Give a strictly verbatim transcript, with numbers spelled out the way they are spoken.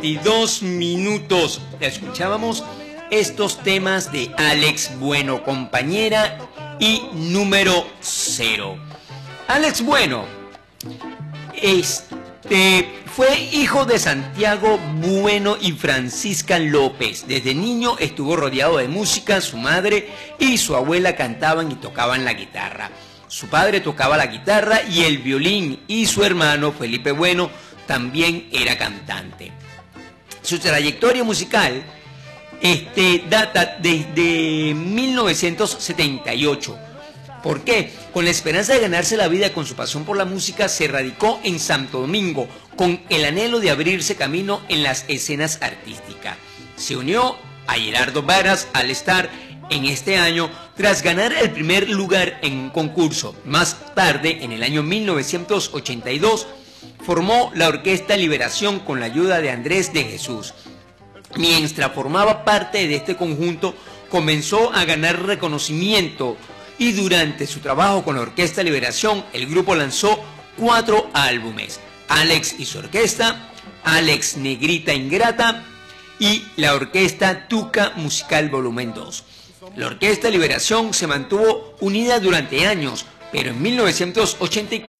veintidós minutos. Escuchábamos estos temas de Alex Bueno, Compañera y Número Cero. Alex Bueno este, fue hijo de Santiago Bueno y Francisca López. Desde niño estuvo rodeado de música. Su madre y su abuela cantaban y tocaban la guitarra. Su padre tocaba la guitarra y el violín, y su hermano Felipe Bueno también era cantante. Su trayectoria musical este, data desde mil novecientos setenta y ocho. ¿Por qué? Con la esperanza de ganarse la vida con su pasión por la música, se radicó en Santo Domingo con el anhelo de abrirse camino en las escenas artísticas. Se unió a Gerardo Varas al estar en este año tras ganar el primer lugar en un concurso. Más tarde, en el año mil novecientos ochenta y dos, formó la Orquesta Liberación con la ayuda de Andrés de Jesús. Mientras formaba parte de este conjunto, comenzó a ganar reconocimiento y durante su trabajo con la Orquesta Liberación, el grupo lanzó cuatro álbumes: Alex y su orquesta, Alex Negrita Ingrata y la Orquesta Tuca Musical Volumen dos. La Orquesta Liberación se mantuvo unida durante años, pero en mil novecientos ochenta y cuatro